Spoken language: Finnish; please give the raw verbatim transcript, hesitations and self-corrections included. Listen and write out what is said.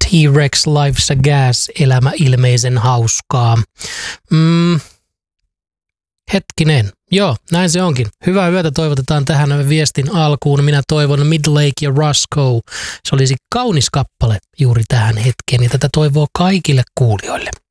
T-Rex Life's a Gas, elämä ilmeisen hauskaa. Mm, hetkinen, joo, näin se onkin. Hyvää yötä toivotetaan tähän viestin alkuun. Minä toivon Midlake ja Roscoe. Se olisi kaunis kappale juuri tähän hetkeen ja tätä toivoo kaikille kuulijoille.